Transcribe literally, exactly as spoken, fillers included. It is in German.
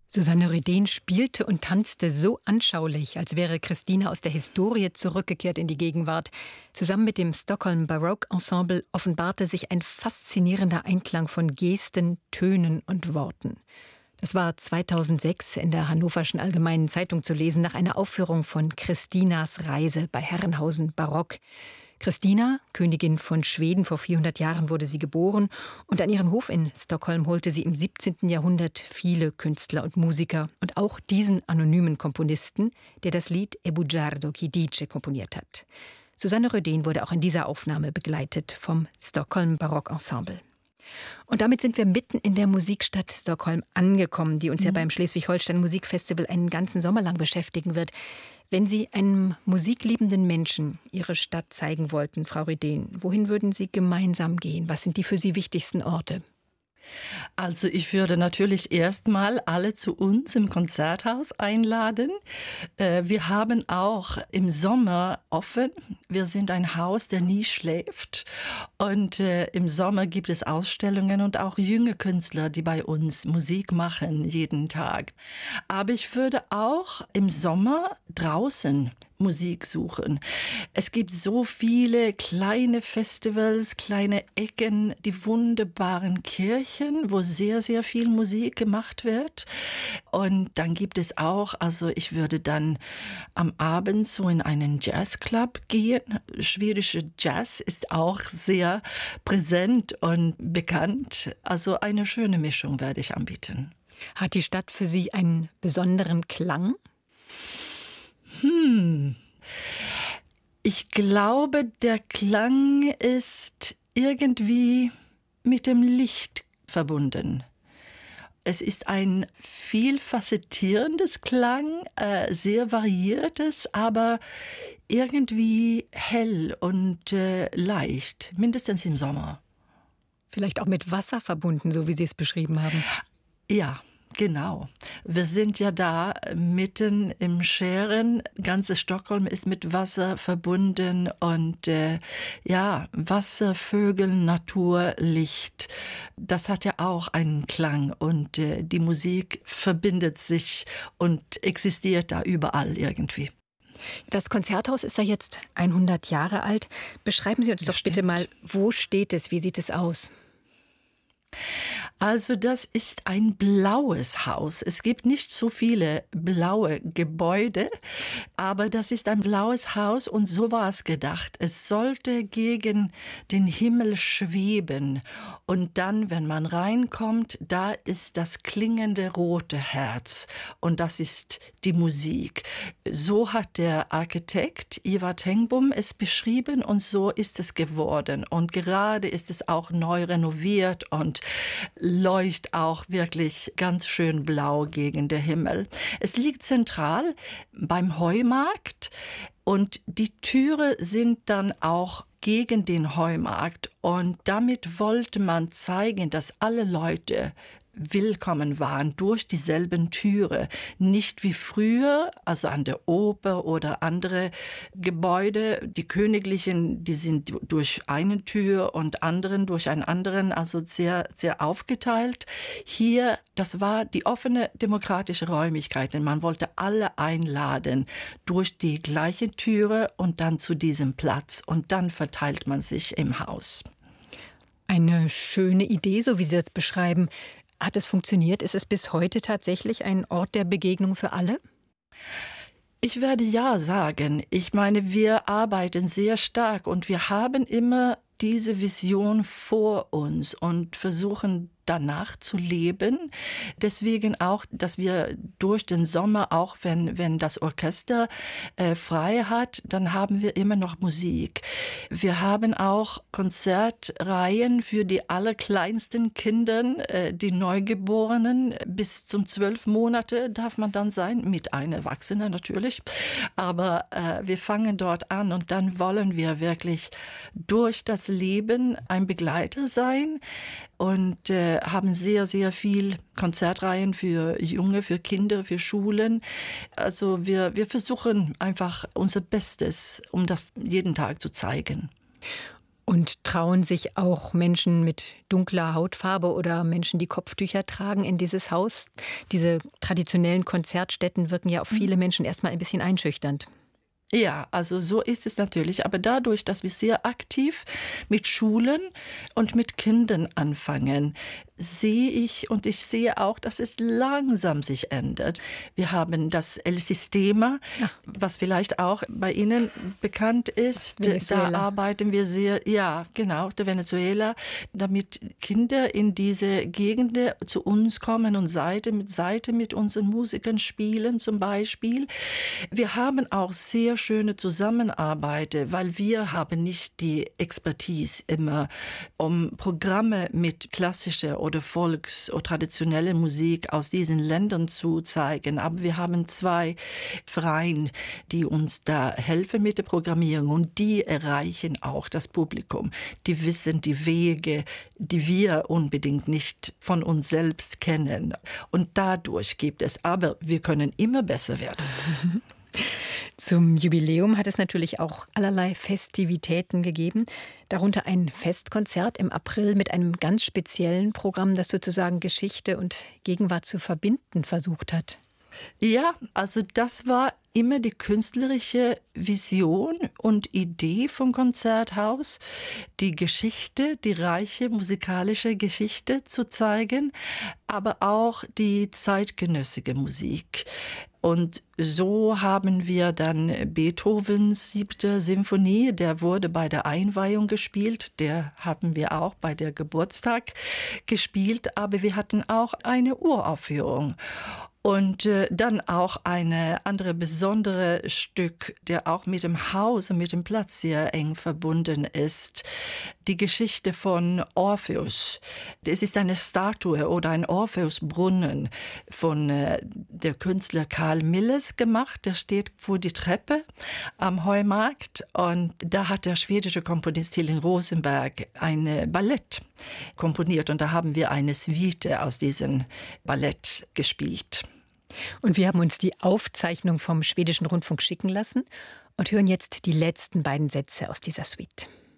Susanne Rydén spielte und tanzte so anschaulich, als wäre Christina aus der Historie zurückgekehrt in die Gegenwart. Zusammen mit dem Stockholm Baroque Ensemble offenbarte sich ein faszinierender Einklang von Gesten, Tönen und Worten. Das war zweitausendsechs in der Hannoverschen Allgemeinen Zeitung zu lesen, nach einer Aufführung von Christinas Reise bei Herrenhausen Barock. Christina, Königin von Schweden, vor vierhundert Jahren wurde sie geboren und an ihren Hof in Stockholm holte sie im siebzehnten Jahrhundert viele Künstler und Musiker und auch diesen anonymen Komponisten, der das Lied E bugiardo chi dice komponiert hat. Susanne Rydén wurde auch in dieser Aufnahme begleitet vom Stockholm Baroque Ensemble. Und damit sind wir mitten in der Musikstadt Stockholm angekommen, die uns mhm. ja beim Schleswig-Holstein Musikfestival einen ganzen Sommer lang beschäftigen wird. Wenn Sie einem musikliebenden Menschen Ihre Stadt zeigen wollten, Frau Rydén, wohin würden Sie gemeinsam gehen? Was sind die für Sie wichtigsten Orte? Also ich würde natürlich erstmal alle zu uns im Konzerthaus einladen. Wir haben auch im Sommer offen. Wir sind ein Haus, der nie schläft. Und im Sommer gibt es Ausstellungen und auch junge Künstler, die bei uns Musik machen, jeden Tag. Aber ich würde auch im Sommer draußen Musik suchen. Es gibt so viele kleine Festivals, kleine Ecken, die wunderbaren Kirchen, wo sehr, sehr viel Musik gemacht wird. Und dann gibt es auch, also ich würde dann am Abend so in einen Jazzclub gehen. Schwedische Jazz ist auch sehr präsent und bekannt. Also eine schöne Mischung werde ich anbieten. Hat die Stadt für Sie einen besonderen Klang? Hm. Ich glaube, der Klang ist irgendwie mit dem Licht verbunden. Es ist ein vielfacettierendes Klang, äh, sehr variiertes, aber irgendwie hell und äh, leicht, mindestens im Sommer. Vielleicht auch mit Wasser verbunden, so wie Sie es beschrieben haben. Ja. Genau. Wir sind ja da mitten im Schären. Ganzes Stockholm ist mit Wasser verbunden und äh, ja, Wasser, Vögel, Natur, Licht. Das hat ja auch einen Klang und äh, die Musik verbindet sich und existiert da überall irgendwie. Das Konzerthaus ist ja jetzt hundert Jahre alt. Beschreiben Sie uns ja, doch bitte stimmt. mal, wo steht es? Wie sieht es aus? Also das ist ein blaues Haus. Es gibt nicht so viele blaue Gebäude, aber das ist ein blaues Haus und so war es gedacht. Es sollte gegen den Himmel schweben und dann, wenn man reinkommt, da ist das klingende rote Herz und das ist die Musik. So hat der Architekt Ivar Tengbom es beschrieben und so ist es geworden. Und gerade ist es auch neu renoviert und leuchtet auch wirklich ganz schön blau gegen den Himmel. Es liegt zentral beim Heumarkt und die Türe sind dann auch gegen den Heumarkt und damit wollte man zeigen, dass alle Leute willkommen waren durch dieselben Türe. Nicht wie früher, also an der Oper oder andere Gebäude. Die Königlichen, die sind durch eine Tür und anderen durch einen anderen, also sehr, sehr aufgeteilt. Hier, das war die offene demokratische Räumlichkeit, denn man wollte alle einladen durch die gleiche Türe und dann zu diesem Platz. Und dann verteilt man sich im Haus. Eine schöne Idee, so wie Sie das beschreiben. Hat es funktioniert? Ist es bis heute tatsächlich ein Ort der Begegnung für alle? Ich werde ja sagen. Ich meine, wir arbeiten sehr stark und wir haben immer diese Vision vor uns und versuchen danach zu leben. Deswegen auch, dass wir durch den Sommer, auch wenn, wenn das Orchester äh, frei hat, dann haben wir immer noch Musik. Wir haben auch Konzertreihen für die allerkleinsten Kinder, äh, die Neugeborenen. Bis zum zwölf Monate darf man dann sein, mit einem Erwachsenen natürlich. Aber äh, wir fangen dort an und dann wollen wir wirklich durch das Leben ein Begleiter sein. Und äh, haben sehr, sehr viel Konzertreihen für Junge, für Kinder, für Schulen. Also wir, wir versuchen einfach unser Bestes, um das jeden Tag zu zeigen. Und trauen sich auch Menschen mit dunkler Hautfarbe oder Menschen, die Kopftücher tragen, in dieses Haus? Diese traditionellen Konzertstätten wirken ja auf viele Menschen erstmal ein bisschen einschüchternd. Ja, also so ist es natürlich. Aber dadurch, dass wir sehr aktiv mit Schulen und mit Kindern anfangen, sehe ich und ich sehe auch, dass es langsam sich ändert. Wir haben das El Sistema, ja, was vielleicht auch bei Ihnen bekannt ist. Venezuela. Da arbeiten wir sehr, ja, genau, der Venezuela, damit Kinder in diese Gegenden zu uns kommen und Seite mit Seite mit unseren Musikern spielen zum Beispiel. Wir haben auch sehr schöne Zusammenarbeit, weil wir haben nicht die Expertise immer, um Programme mit klassischer oder Volks- oder traditioneller Musik aus diesen Ländern zu zeigen. Aber wir haben zwei Vereine, die uns da helfen mit der Programmierung und die erreichen auch das Publikum. Die wissen die Wege, die wir unbedingt nicht von uns selbst kennen. Und dadurch gibt es, aber wir können immer besser werden. Zum Jubiläum hat es natürlich auch allerlei Festivitäten gegeben, darunter ein Festkonzert im April mit einem ganz speziellen Programm, das sozusagen Geschichte und Gegenwart zu verbinden versucht hat. Ja, also das war immer die künstlerische Vision und Idee vom Konzerthaus, die Geschichte, die reiche musikalische Geschichte zu zeigen, aber auch die zeitgenössische Musik. Und so haben wir dann Beethovens siebte Symphonie, der wurde bei der Einweihung gespielt, der hatten wir auch bei der Geburtstag gespielt, aber wir hatten auch eine Uraufführung. Und äh, dann auch eine andere besondere Stück, der auch mit dem Haus und mit dem Platz sehr eng verbunden ist. Die Geschichte von Orpheus. Es ist eine Statue oder ein Orpheusbrunnen von äh, der Künstler Karl Milles gemacht. Der steht vor die Treppe am Heumarkt. Und da hat der schwedische Komponist Helin Rosenberg ein Ballett komponiert. Und da haben wir eine Suite aus diesem Ballett gespielt. Und wir haben uns die Aufzeichnung vom Schwedischen Rundfunk schicken lassen und hören jetzt die letzten beiden Sätze aus dieser Suite.